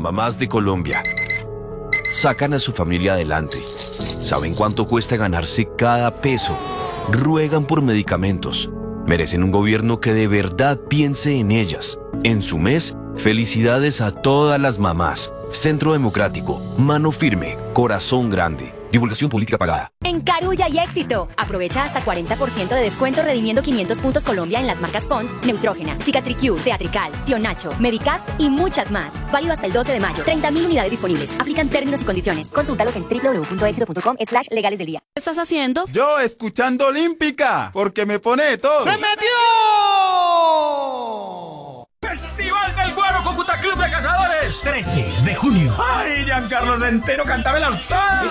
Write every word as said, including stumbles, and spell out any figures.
mamás de Colombia. Sacan a su familia adelante. Saben cuánto cuesta ganarse cada peso. Ruegan por medicamentos. Merecen un gobierno que de verdad piense en ellas. En su mes, felicidades a todas las mamás. Centro Democrático, mano firme, corazón grande. Divulgación política pagada. En Carulla hay éxito. Aprovecha hasta cuarenta por ciento de descuento redimiendo quinientos puntos Colombia en las marcas Pons, Neutrógena, Cicatricure, Teatrical, Tío Nacho, Medicasp y muchas más. Válido hasta el doce de mayo. treinta mil unidades disponibles. Aplican términos y condiciones. Consúltalos en doble u doble u doble u punto éxito punto com slash legales del día. ¿Qué estás haciendo? Yo escuchando Olímpica, porque me pone de todo. ¡Se metió! Festival del Guaro Cúcuta Club de Cazadores. trece de junio. ¡Ay, Giancarlo Centeno, cántamelas todas!